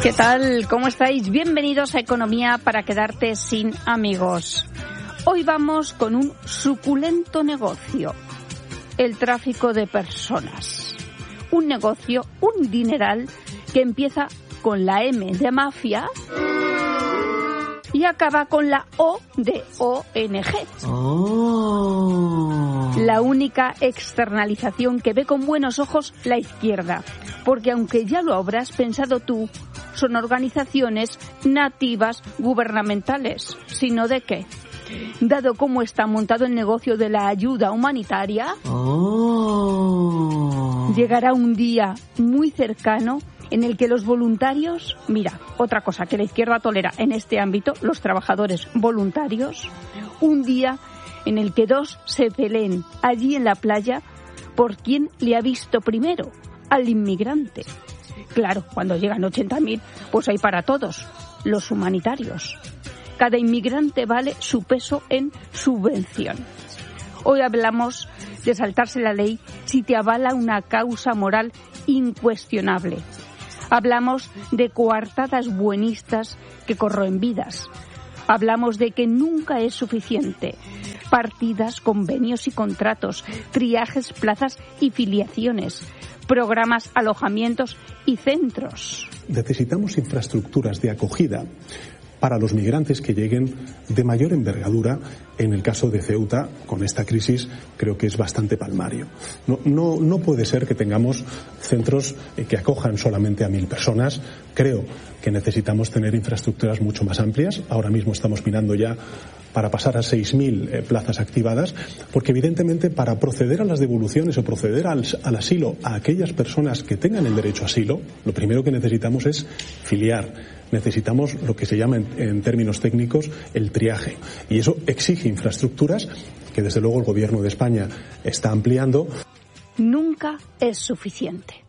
¿Qué tal? ¿Cómo estáis? Bienvenidos a Economía para quedarte sin amigos. Hoy vamos con un suculento negocio, el tráfico de personas. Un negocio, un dineral que empieza con la M de mafia y acaba con la O de ONG. Oh. La única externalización que ve con buenos ojos la izquierda, porque aunque ya lo habrás pensado tú, son organizaciones nativas gubernamentales, sino de qué. Dado cómo está montado el negocio de la ayuda humanitaria, llegará un día muy cercano en el que los voluntarios, mira, otra cosa que la izquierda tolera en este ámbito, los trabajadores voluntarios, un día en el que dos se peleen allí en la playa por quién le ha visto primero, al inmigrante. Claro, cuando llegan 80.000, pues hay para todos, los humanitarios. Cada inmigrante vale su peso en subvención. Hoy hablamos de saltarse la ley si te avala una causa moral incuestionable. Hablamos de coartadas buenistas que corroen vidas. Hablamos de que nunca es suficiente. Partidas, convenios y contratos, triajes, plazas y filiaciones, programas, alojamientos y centros. Necesitamos infraestructuras de acogida para los migrantes que lleguen de mayor envergadura. En el caso de Ceuta, con esta crisis, creo que es bastante palmario. No puede ser que tengamos centros que acojan solamente a 1.000 personas. Creo que necesitamos tener infraestructuras mucho más amplias. Ahora mismo estamos mirando ya para pasar a 6.000 plazas activadas, porque evidentemente para proceder a las devoluciones o proceder al asilo a aquellas personas que tengan el derecho a asilo, lo primero que necesitamos es filiar. Necesitamos lo que se llama en términos técnicos el triaje, y eso exige infraestructuras que desde luego el Gobierno de España está ampliando. Nunca es suficiente.